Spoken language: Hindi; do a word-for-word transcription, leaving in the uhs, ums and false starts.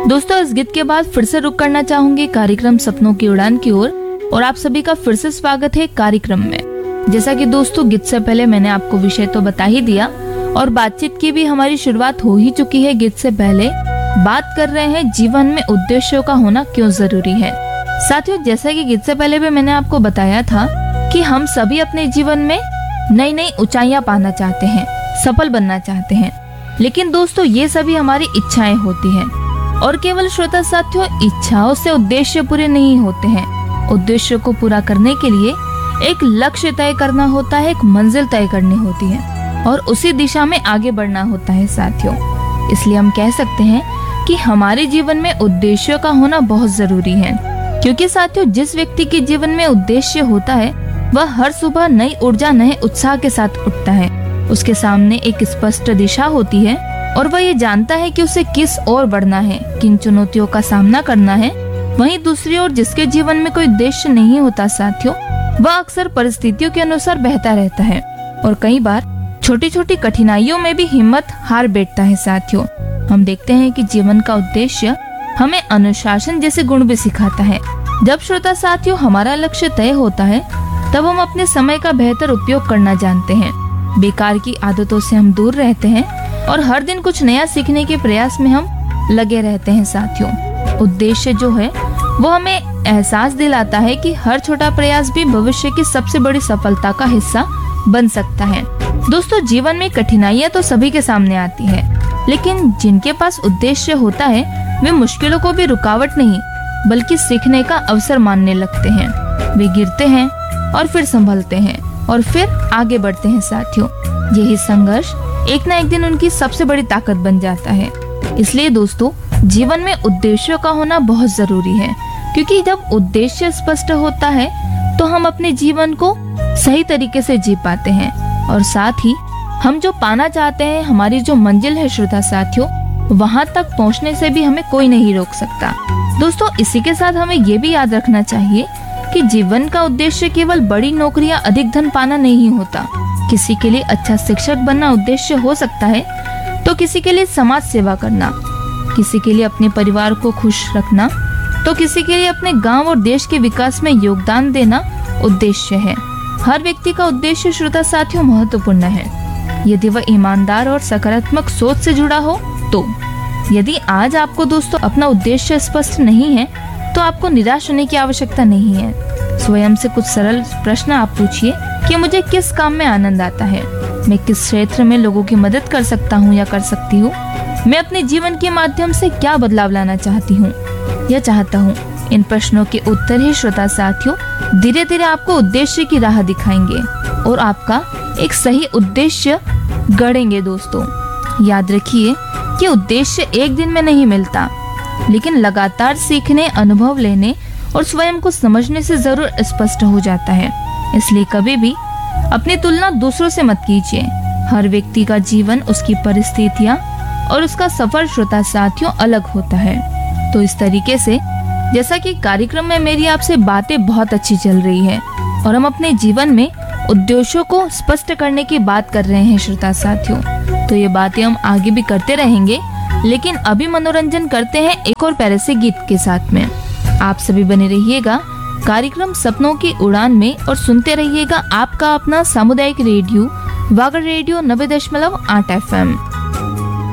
दोस्तों, इस गीत के बाद फिर से रुक करना चाहूंगी कार्यक्रम सपनों की उड़ान की ओर और, और आप सभी का फिर से स्वागत है कार्यक्रम में। जैसा कि दोस्तों गीत से पहले मैंने आपको विषय तो बता ही दिया और बातचीत की भी हमारी शुरुआत हो ही चुकी है। गीत से पहले बात कर रहे हैं जीवन में उद्देश्यों का होना क्यों जरूरी है। साथियों, जैसा कि गीत से पहले भी मैंने आपको बताया था कि हम सभी अपने जीवन में नई नई ऊंचाइयां पाना चाहते हैं, सफल बनना चाहते हैं, लेकिन दोस्तों ये सभी हमारी इच्छाएं होती हैं और केवल श्रोता साथियों इच्छाओं से उद्देश्य पूरे नहीं होते हैं। उद्देश्य को पूरा करने के लिए एक लक्ष्य तय करना होता है, एक मंजिल तय करनी होती है और उसी दिशा में आगे बढ़ना होता है साथियों। इसलिए हम कह सकते हैं कि हमारे जीवन में उद्देश्यों का होना बहुत जरूरी है, क्योंकि साथियों जिस व्यक्ति के जीवन में उद्देश्य होता है वह हर सुबह नई ऊर्जा, नए उत्साह के साथ उठता है। उसके सामने एक स्पष्ट दिशा होती है और वह ये जानता है कि उसे किस ओर बढ़ना है, किन चुनौतियों का सामना करना है। वहीं दूसरी ओर जिसके जीवन में कोई उद्देश्य नहीं होता साथियों, वह अक्सर परिस्थितियों के अनुसार बहता रहता है और कई बार छोटी छोटी कठिनाइयों में भी हिम्मत हार बैठता है साथियों। हम देखते हैं कि जीवन का उद्देश्य हमें अनुशासन जैसे गुण भी सिखाता है। जब श्रोता साथियों हमारा लक्ष्य तय होता है तब हम अपने समय का बेहतर उपयोग करना जानते हैं, बेकार की आदतों से हम दूर रहते हैं और हर दिन कुछ नया सीखने के प्रयास में हम लगे रहते हैं साथियों। उद्देश्य जो है वो हमें एहसास दिलाता है कि हर छोटा प्रयास भी भविष्य की सबसे बड़ी सफलता का हिस्सा बन सकता है। दोस्तों, जीवन में कठिनाइयां तो सभी के सामने आती है, लेकिन जिनके पास उद्देश्य होता है वे मुश्किलों को भी रुकावट नहीं बल्कि सीखने का अवसर मानने लगते हैं। वे गिरते हैं और फिर संभलते हैं और फिर आगे बढ़ते हैं साथियों। यही संघर्ष एक न एक दिन उनकी सबसे बड़ी ताकत बन जाता है। इसलिए दोस्तों जीवन में उद्देश्यों का होना बहुत जरूरी है, क्योंकि जब उद्देश्य स्पष्ट होता है तो हम अपने जीवन को सही तरीके से जी पाते हैं और साथ ही हम जो पाना चाहते हैं, हमारी जो मंजिल है श्रोता साथियों, वहाँ तक पहुँचने से भी हमें कोई नहीं रोक सकता। दोस्तों, इसी के साथ हमें ये भी याद रखना चाहिए कि जीवन का उद्देश्य केवल बड़ी नौकरी या अधिक धन पाना नहीं होता। किसी के लिए अच्छा शिक्षक बनना उद्देश्य हो सकता है, तो किसी के लिए समाज सेवा करना, किसी के लिए अपने परिवार को खुश रखना, तो किसी के लिए अपने गांव और देश के विकास में योगदान देना उद्देश्य है। हर व्यक्ति का उद्देश्य श्रोता साथियों महत्वपूर्ण है, यदि वह ईमानदार और सकारात्मक सोच से जुड़ा हो तो। यदि आज आपको दोस्तों अपना उद्देश्य स्पष्ट नहीं है तो आपको निराश होने की आवश्यकता नहीं है। स्वयं से कुछ सरल प्रश्न आप पूछिए कि मुझे किस काम में आनंद आता है, मैं किस क्षेत्र में लोगों की मदद कर सकता हूँ या कर सकती हूँ, मैं अपने जीवन के माध्यम से क्या बदलाव लाना चाहती हूँ या चाहता हूँ। इन प्रश्नों के उत्तर ही श्रोता साथियों धीरे धीरे आपको उद्देश्य की राह दिखाएंगे और आपका एक सही उद्देश्य गढ़ेंगे। दोस्तों, याद रखिए कि उद्देश्य एक दिन में नहीं मिलता, लेकिन लगातार सीखने, अनुभव लेने और स्वयं को समझने से जरूर स्पष्ट हो जाता है। इसलिए कभी भी अपनी तुलना दूसरों से मत कीजिए। हर व्यक्ति का जीवन, उसकी परिस्थितियां और उसका सफर श्रोता साथियों अलग होता है। तो इस तरीके से जैसा कि कार्यक्रम में मेरी आपसे बातें बहुत अच्छी चल रही है और हम अपने जीवन में उद्देश्यों को स्पष्ट करने की बात कर रहे हैं श्रोता साथियों, तो ये बातें हम आगे भी करते रहेंगे, लेकिन अभी मनोरंजन करते हैं एक और प्यारे से गीत के साथ में। आप सभी बने रहिएगा कार्यक्रम सपनों की उड़ान में और सुनते रहिएगा आपका अपना सामुदायिक रेडियो वागड़ रेडियो नब्बे दशमलव आठ एफ एम।